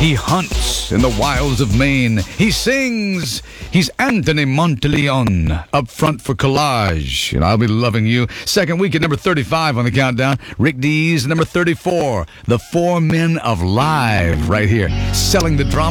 He hunts in the wilds of Maine. He sings. He's Anthony Monteleone, up front for Collage. And I'll Be Loving You. Second week at number 35 on the countdown. Rick Dees, number 34. The Four Men of Live, right here. Selling the drama.